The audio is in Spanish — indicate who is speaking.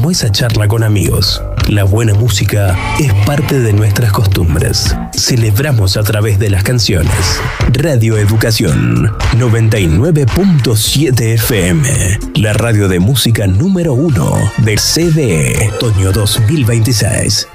Speaker 1: como esa charla con amigos. La buena música es parte de nuestras costumbres. Celebramos a través de las canciones. Radio Educación 99.7 FM, la radio de música número 1 del CDE, otoño 2026.